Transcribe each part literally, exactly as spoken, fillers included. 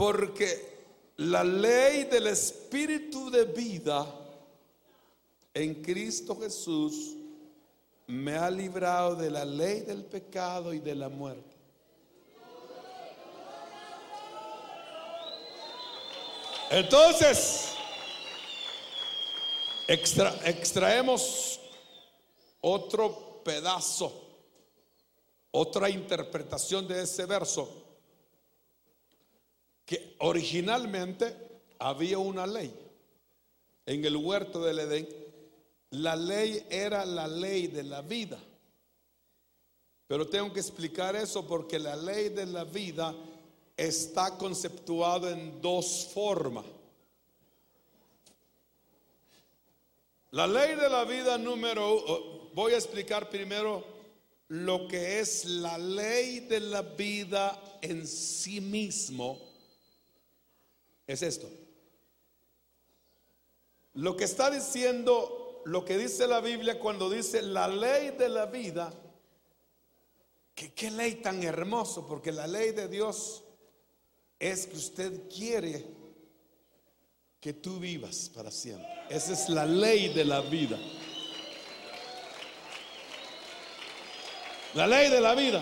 Porque la ley del Espíritu de vida en Cristo Jesús me ha librado de la ley del pecado y de la muerte. Entonces, extra, extraemos otro pedazo, otra interpretación de ese verso. Que originalmente había una ley en el huerto del Edén. La ley era la ley de la vida. Pero tengo que explicar eso porque la ley de la vida está conceptuado en dos formas. La ley de la vida número, voy a explicar primero lo que es la ley de la vida en sí mismo. Es esto. Lo que está diciendo, lo que dice la Biblia cuando dice la ley de la vida, que qué ley tan hermoso, porque la ley de Dios es que usted quiere que tú vivas para siempre. Esa es la ley de la vida. La ley de la vida.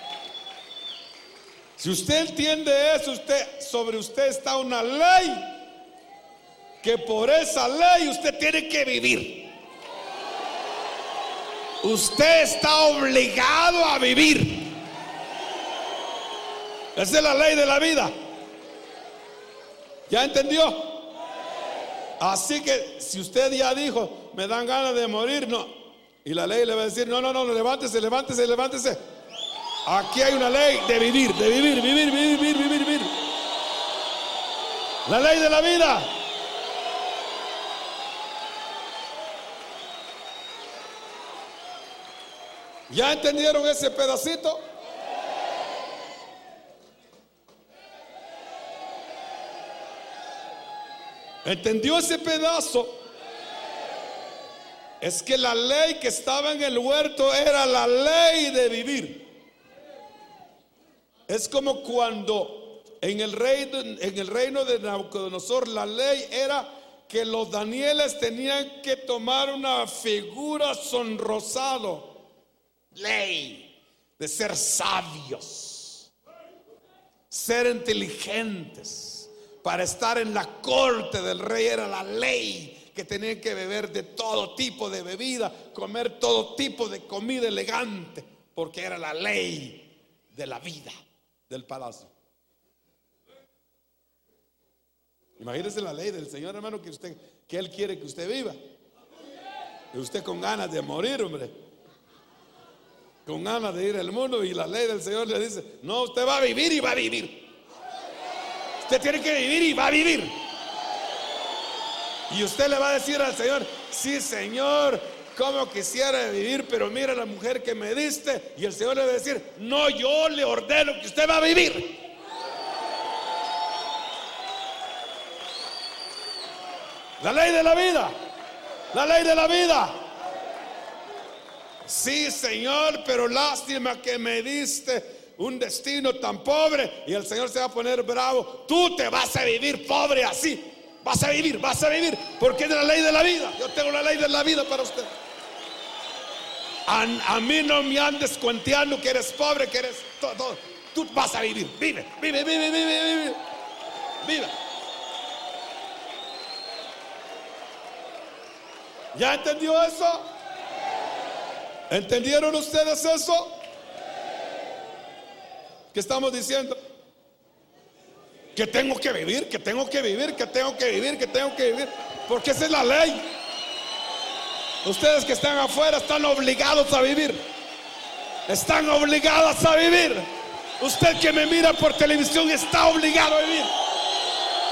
Si usted entiende eso, usted, sobre usted está una ley, que por esa ley usted tiene que vivir. Usted está obligado a vivir. Esa es la ley de la vida. ¿Ya entendió? Así que si usted ya dijo, me dan ganas de morir, no. Y la ley le va a decir, no, no, no, levántese, levántese, levántese. Aquí hay una ley de vivir, de vivir, vivir, vivir, vivir, vivir, vivir. La ley de la vida. ¿Ya entendieron ese pedacito? ¿Entendió ese pedazo? Es que la ley que estaba en el huerto era la ley de vivir. Es como cuando en el reino, en el reino de Nabucodonosor, la ley era que los danieles tenían que tomar una figura sonrosado. Ley de ser sabios, ser inteligentes, para estar en la corte del rey. Era la ley que tenían que beber de todo tipo de bebida, comer todo tipo de comida elegante, porque era la ley de la vida del palacio. Imagínese la ley del Señor, hermano, que usted, que Él quiere que usted viva. Y usted con ganas de morir, hombre, con ganas de ir al mundo, y la ley del Señor le dice, no, usted va a vivir y va a vivir. Usted tiene que vivir y va a vivir. Y usted le va a decir al Señor, sí, Señor, como quisiera vivir, pero mira la mujer que me diste. Y el Señor le va a decir, no, yo le ordeno que usted va a vivir. La ley de la vida. La ley de la vida. Sí, Señor, pero lástima que me diste un destino tan pobre. Y el Señor se va a poner bravo. Tú te vas a vivir pobre así. Vas a vivir, vas a vivir, porque es de la ley de la vida. Yo tengo la ley de la vida para usted. A, a mí no me andes cuenteando que eres pobre, que eres todo, todo. Tú vas a vivir. Vive, vive, vive, vive, vive. Vive. ¿Ya entendió eso? ¿Entendieron ustedes eso? ¿Qué estamos diciendo? Que tengo que vivir, que tengo que vivir, que tengo que vivir, que tengo que vivir, porque esa es la ley. Ustedes que están afuera están obligados a vivir. Están obligados a vivir. Usted que me mira por televisión está obligado a vivir.